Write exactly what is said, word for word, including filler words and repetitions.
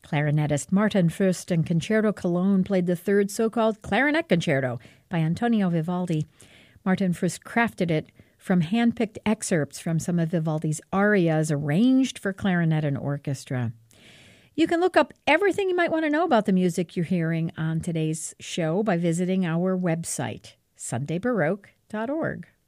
Clarinetist Martin Fürst and Concerto Cologne played the third so-called Clarinet Concerto by Antonio Vivaldi. Martin Fürst crafted it from hand-picked excerpts from some of Vivaldi's arias arranged for clarinet and orchestra. You can look up everything you might want to know about the music you're hearing on today's show by visiting our website, sunday baroque dot org.